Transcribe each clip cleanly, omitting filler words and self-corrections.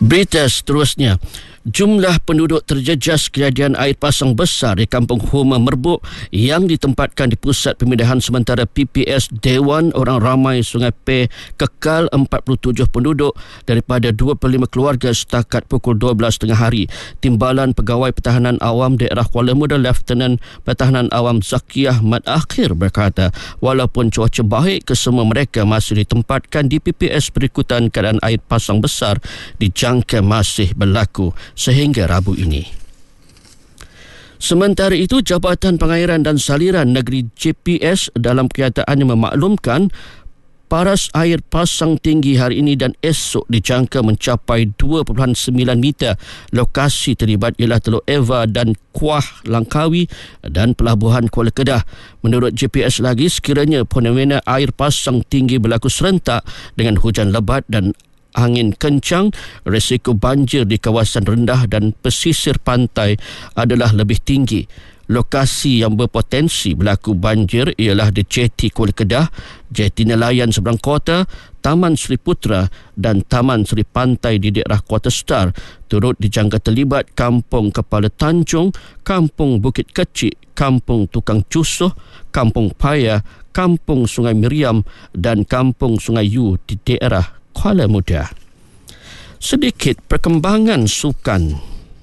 Berita seterusnya. Jumlah penduduk terjejas kejadian air pasang besar di Kampung Homa Merbuk yang ditempatkan di Pusat Pemindahan Sementara PPS Dewan Orang Ramai Sungai Pe kekal 47 penduduk daripada 25 keluarga setakat pukul 12 tengah hari. Timbalan Pegawai Pertahanan Awam Daerah Kuala Muda Lieutenant Pertahanan Awam Zakiyah Mat Akhir berkata, walaupun cuaca baik, kesemua mereka masih ditempatkan di PPS berikutan keadaan air pasang besar dijangka masih berlaku sehingga Rabu ini. Sementara itu, Jabatan Pengairan dan Saliran Negeri JPS dalam kenyataannya memaklumkan paras air pasang tinggi hari ini dan esok dijangka mencapai 2.9 meter. Lokasi terlibat ialah Teluk Eva dan Kuah Langkawi dan Pelabuhan Kuala Kedah. Menurut JPS lagi, sekiranya fenomena air pasang tinggi berlaku serentak dengan hujan lebat dan angin kencang, risiko banjir di kawasan rendah dan pesisir pantai adalah lebih tinggi. Lokasi yang berpotensi berlaku banjir ialah di Jeti Kuala Kedah, Jeti Nelayan seberang kota, Taman Sri Putra dan Taman Sri Pantai di daerah Kota Star. Turut dijangka terlibat Kampung Kepala Tanjung, Kampung Bukit Kecil, Kampung Tukang Cusuh, Kampung Paya, Kampung Sungai Miriam dan Kampung Sungai Yu di daerah Kuala Muda. Sedikit perkembangan sukan.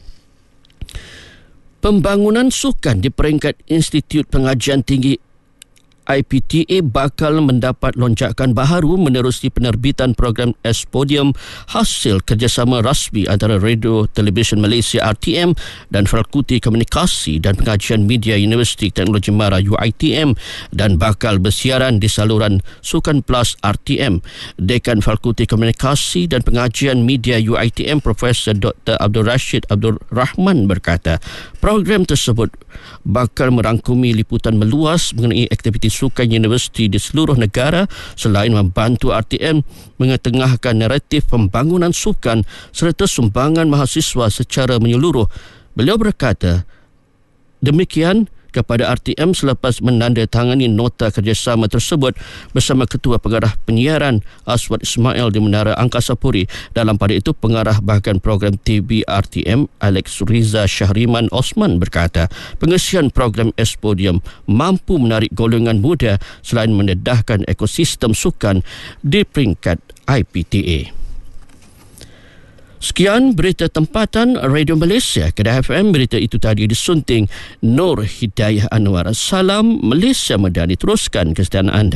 Pembangunan sukan di peringkat Institut Pengajian Tinggi IPTA bakal mendapat lonjakan baharu menerusi penerbitan program Espodium hasil kerjasama rasmi antara Radio Television Malaysia RTM dan Fakulti Komunikasi dan Pengajian Media Universiti Teknologi Mara UiTM dan bakal bersiaran di saluran Sukan Plus RTM. Dekan Fakulti Komunikasi dan Pengajian Media UiTM Profesor Dr. Abdul Rashid Abdul Rahman berkata, program tersebut bakal merangkumi liputan meluas mengenai aktiviti sukan universiti di seluruh negara selain membantu RTM mengetengahkan naratif pembangunan sukan serta sumbangan mahasiswa secara menyeluruh. Beliau berkata demikian kepada RTM selepas menandatangani nota kerjasama tersebut bersama Ketua Pengarah Penyiaran Aswad Ismail di Menara Angkasa Puri. Dalam pada itu, Pengarah Bahagian Program TV RTM Alex Riza Syahriman Osman berkata, pengesian program Espodium mampu menarik golongan muda selain mendedahkan ekosistem sukan di peringkat IPTA. Sekian berita tempatan Radio Malaysia Kedah FM. Berita itu tadi disunting Nur Hidayah Anwar. Salam Malaysia Madani. Teruskan kesetiaan anda.